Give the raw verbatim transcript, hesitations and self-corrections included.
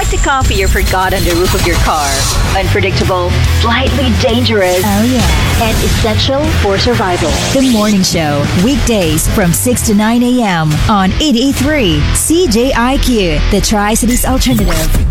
like the coffee you forgot on the roof of your car. Unpredictable, slightly dangerous, Oh, yeah. and essential for survival. The Morning Show, weekdays from six to nine a.m. on eighty-eight point three C J I Q, the Tri-Cities Alternative.